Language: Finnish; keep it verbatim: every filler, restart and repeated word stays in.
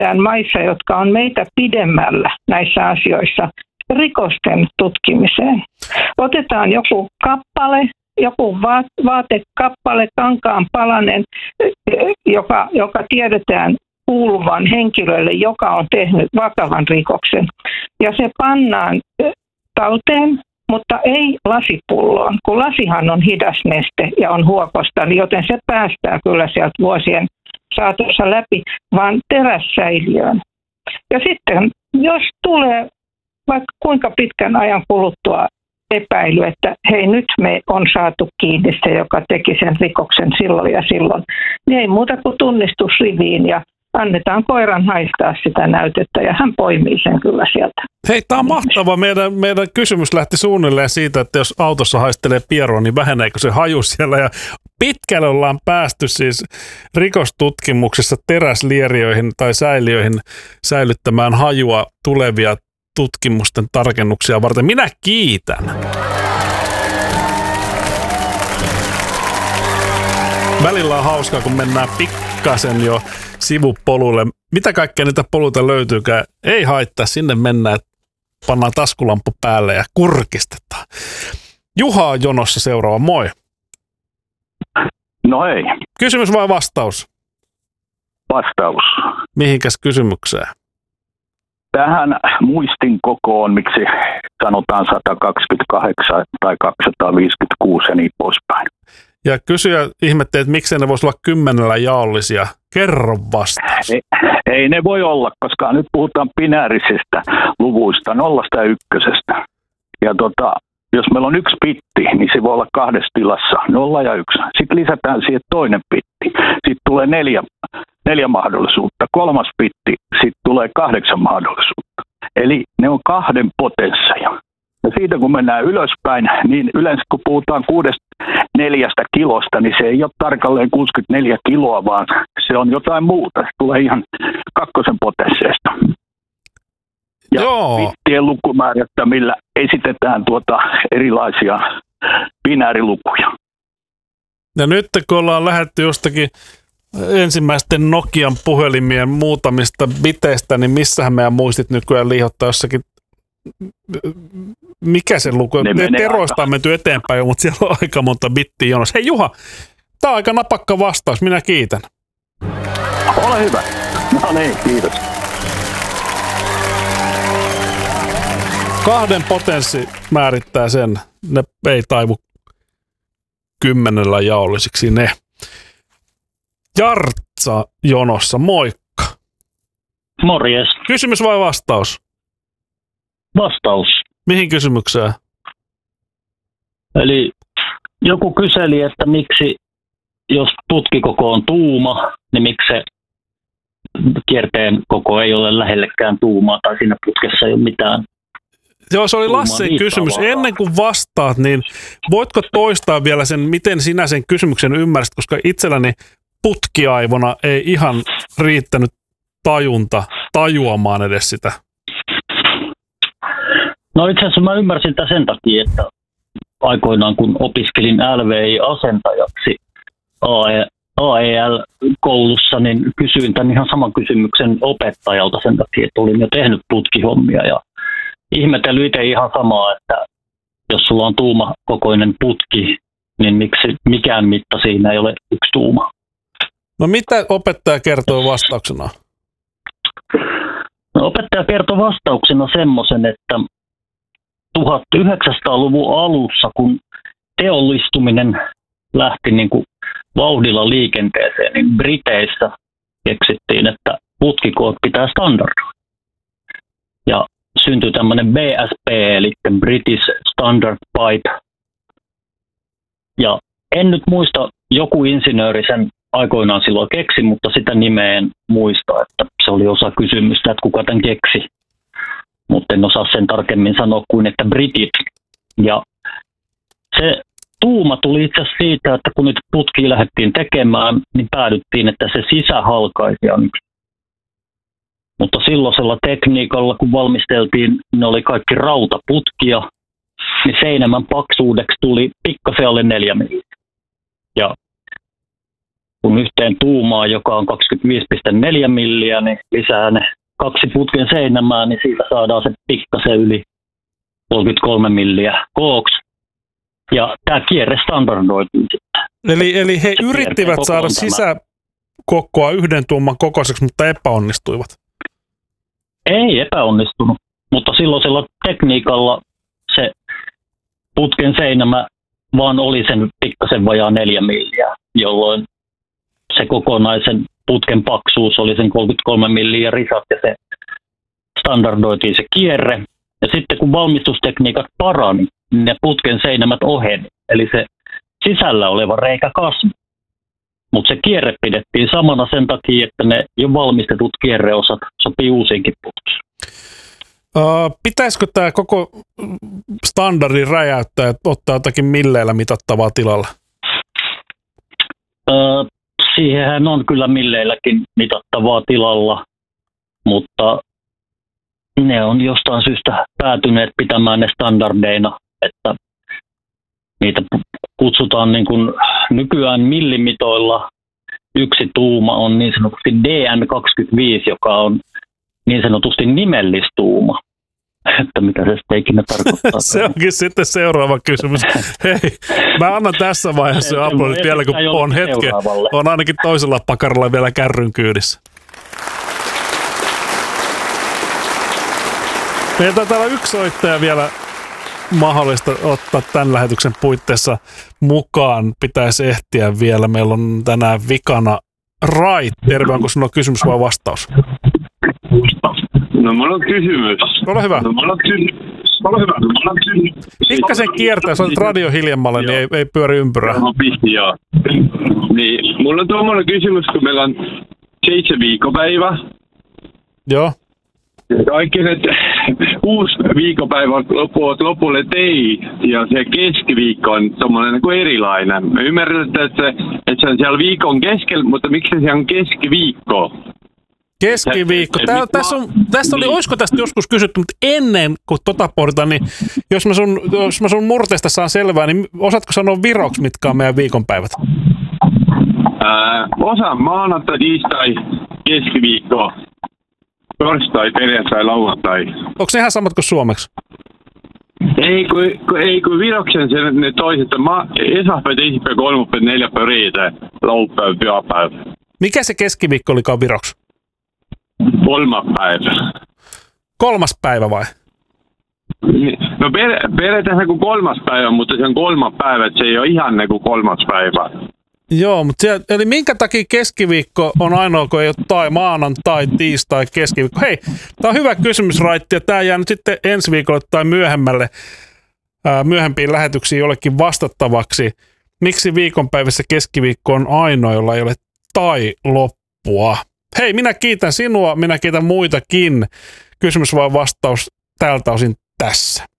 käytetään maissa, jotka on meitä pidemmällä näissä asioissa, rikosten tutkimiseen. Otetaan joku kappale, joku vaatekappale, kankaan palanen, joka, joka tiedetään kuuluvan henkilölle, joka on tehnyt vakavan rikoksen. Ja se pannaan talteen, mutta ei lasipulloon, kun lasihan on hidas neste ja on huokosta, joten se päästää kyllä sieltä vuosien saatossa läpi, vaan terässäiliöön. Ja sitten, jos tulee vaikka kuinka pitkän ajan kuluttua epäily, että hei, nyt me on saatu kiinni se, joka teki sen rikoksen silloin ja silloin, niin ei muuta kuin tunnistusriviin ja annetaan koiran haistaa sitä näytettä ja hän poimii sen kyllä sieltä. Hei, tämä on mahtava. Meidän, meidän kysymys lähti suunnilleen siitä, että jos autossa haistelee pieroa, niin väheneekö se haju siellä. Ja pitkälle ollaan päästy siis rikostutkimuksessa teräslierioihin tai säiliöihin säilyttämään hajua tulevia tutkimusten tarkennuksia varten. Minä kiitän. Välillä on hauskaa, kun mennään pikkasen jo sivupolulle. Mitä kaikkea niitä poluita löytyykään? Ei haittaa, sinne mennään, pannaan taskulamppu päälle ja kurkistetaan. Juha on jonossa seuraava, moi. No hei. Kysymys vai vastaus? Vastaus. Mihinkäs kysymykseen? Tähän muistin kokoon, miksi sanotaan sata kaksikymmentäkahdeksan tai kaksisataaviisikymmentäkuusi ja niin poispäin. Ja kysyjä ihmettelee, että miksei ne voisi olla kymmenellä jaollisia. Kerro vastaus. Ei, ei ne voi olla, koska nyt puhutaan binäärisistä luvuista, nollasta ja ykkösestä. Ja tota, jos meillä on yksi bitti, niin se voi olla kahdessa tilassa, nolla ja yksi. Sitten lisätään siihen toinen bitti. Sitten tulee neljä, neljä mahdollisuutta. Kolmas bitti, sitten tulee kahdeksan mahdollisuutta. Eli ne on kahden potensseja. Ja siitä kun mennään ylöspäin, niin yleensä kun puhutaan kuudesta neljästä kilosta, niin se ei ole tarkalleen kuusikymmentäneljä kiloa, vaan se on jotain muuta. Se tulee ihan kakkosen potensseista. Ja bittien lukumäärättä, millä esitetään tuota erilaisia binäärilukuja. Ja nyt kun ollaan lähdetty jostakin ensimmäisten Nokian puhelimien muutamista biteistä, niin missähän meidän muistit nykyään liihottaa jossakin, mikä se luku on? Teroista on menty eteenpäin jo, mutta siellä on aika monta bittiä jonossa. Hei Juha, tää on aika napakka vastaus, minä kiitän. Ole hyvä. No niin, kiitos. Kahden potenssi määrittää sen. Ne ei taivu kymmenellä jaollisiksi ne. Jartsa jonossa, moikka. Morjes. Kysymys vai vastaus? Vastaus. Mihin kysymykseen? Eli joku kyseli, että miksi, jos putkikoko on tuuma, niin miksi se kierteen koko ei ole lähellekään tuumaa tai siinä putkessa ei ole mitään. Joo, se oli Lassen kysymys. Ennen kuin vastaat, niin voitko toistaa vielä sen, miten sinä sen kysymyksen ymmärsit, koska itselläni putkiaivona ei ihan riittänyt tajunta tajuamaan edes sitä. No itse asiassa mä ymmärsin tämän sen takia, että aikoinaan kun opiskelin L V I-asentajaksi A E L-koulussa, niin kysyin tämän ihan saman kysymyksen opettajalta sen takia, että olin jo tehnyt putkihommia ja ihmetellyt itse ihan samaa, että jos sulla on tuumakokoinen putki, niin miksi mikään mitta siinä ei ole yksi tuuma. No mitä opettaja kertoo vastauksena? No, opettaja kertoi vastauksena semmoisen, että tuhatyhdeksänsataaluvun alussa, kun teollistuminen lähti niin kuin vauhdilla liikenteeseen, niin Briteissä keksittiin, että putkikoot pitää standardoida. Ja syntyi tämmöinen B S P, eli British Standard Pipe. Ja en nyt muista, joku insinööri sen aikoinaan silloin keksi, mutta sitä nimeä en muista, että se oli osa kysymystä, että kuka tämän keksi. Mutta en osaa sen tarkemmin sanoa kuin, että britit. Ja se tuuma tuli itse asiassa siitä, että kun niitä putkia lähdettiin tekemään, niin päädyttiin, että se sisähalkaisija. Mutta silloisella tekniikalla, kun valmisteltiin, ne oli kaikki rautaputkia, niin seinämän paksuudeksi tuli pikkasen alle neljä milliä. Ja kun yhteen tuumaan, joka on kaksikymmentäviisi pilkku neljä milliä, niin lisää ne kaksi putken seinämää, niin siitä saadaan se pikkasen yli kolmekymmentäkolme milliä kooksi. Ja tämä kierre standardoituu sitten. Eli, eli he se yrittivät saada sisäkokkoa yhden tuuman kokoiseksi, mutta epäonnistuivat. Ei epäonnistunut, mutta silloisella tekniikalla se putken seinämä vaan oli sen pikkasen vajaa neljä milliä, jolloin se kokonaisen putken paksuus oli sen kolmekymmentäkolme milliä risat ja se standardoitiin se kierre. Ja sitten kun valmistustekniikat parani, niin ne putken seinämät oheni, eli se sisällä oleva reikä kasvoi. Mutta se kierre pidettiin samana sen takia, että ne jo valmistetut kierreosat sopii uusiinkin putkiin. Uh, pitäisikö tämä koko standardi räjäyttää, että ottaa jotakin milleillä mitattavaa tilalla? Uh, siihenhän on kyllä milleilläkin mitattavaa tilalla, mutta ne on jostain syystä päätyneet pitämään ne standardeina, että niitä kutsutaan niin kuin nykyään millimitoilla. Yksi tuuma on niin sanotusti D N kaksikymmentäviisi, joka on niin sanotusti nimellistuuma. Että mitä se sitten ikinä tarkoittaa. Se onkin sitten seuraava kysymys. Hei, mä annan tässä vaiheessa jo aplodit vielä, kun on hetken. On ainakin toisella pakaralla vielä kärryn kyydissä. Meillä täällä yksi soittaja vielä mahdollista ottaa tämän lähetyksen puitteissa mukaan. Pitäisi ehtiä vielä. Meillä on tänään vikana Rait. Terve, onko sinulla kysymys vai vastaus? No mulla on kysymys. Ole hyvä. No mulla on kysymys. Ole hyvä. No mulla on kysymys. Pikkasen kiertää, jos olet radio hiljemmalle, niin ei, ei pyöri ympyrää. No pisti, joo. Niin, mulla on tuommoinen kysymys, kun meillä on seitsemän viikopäivä. Joo. Kaikki ne uusi viikopäivä loppuvat lopulle tei, ja se keskiviikko on tommoinen niin kuin erilainen. Me ymmärrän, että se, että se on siellä viikon keskellä, mutta miksi se on keskiviikko? Keskiviikko. Tää, tässä, on, tässä oli, niin. Olisiko tästä joskus kysytty, mutta ennen kuin tota pohditaan, niin jos mä sun, jos mä sun murteesta saan selvää, niin osaatko sanoa viroksi, mitkä on meidän viikonpäivät? Ää, osa maanantai, tiistai, keskiviikko, torstai, perjantai, lauantai. Onko ne ihan samat kuin suomeksi? Ei, kun, kun, ei, kun viroksen se, ne toiset, ma, esaspäivä, teisipäivä, kolmapäivä, neljäpäivä, riitä, laupäivä, työpäivä. Mikä se keskiviikko olikaan viroksi? Kolmas päivä. Kolmas päivä vai? No per, periaatteessa kuin kolmas päivä, mutta se on kolmas päivä, että se ei ole ihan niin kuin kolmas päivä. Joo, mutta siellä, eli minkä takia keskiviikko on ainoa, kun ei ole tai maanantai, tiistai, keskiviikko? Hei, tämä on hyvä kysymys, Raitti, ja tämä jää nyt sitten ensi viikolle tai myöhemmälle, ää, myöhempiin lähetyksiin jollekin vastattavaksi. Miksi viikonpäivässä keskiviikko on ainoa, jolla ei ole tai loppua? Hei, minä kiitän sinua, minä kiitän muitakin. Kysymys vai vastaus tältä osin tässä.